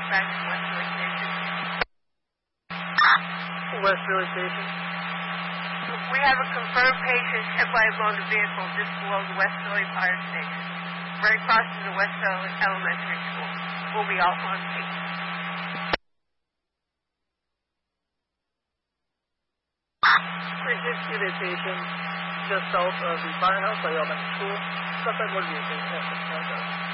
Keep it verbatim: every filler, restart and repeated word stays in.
back to West Philly Station. West Philly Station. We have a confirmed patient hit by a motor vehicle just below the West Philly Fire Station, right across from the West Philly Elementary School. We'll be out on scene. Executive station just south of the firehouse by the elementary school. Suspect motor vehicle.